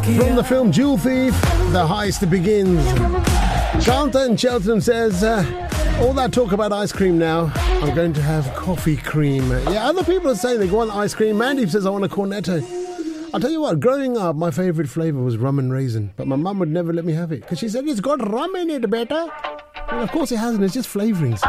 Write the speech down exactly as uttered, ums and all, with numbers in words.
From the film Jewel Thief, the heist begins. Kanta in Cheltenham says, uh, all that talk about ice cream now, I'm going to have coffee cream. Yeah, other people are saying they want ice cream. Mandy says, I want a cornetto. I'll tell you what, growing up, my favourite flavour was rum and raisin, but my mum would never let me have it because she said it's got rum in it, better. Well, of course it hasn't, it's just flavourings.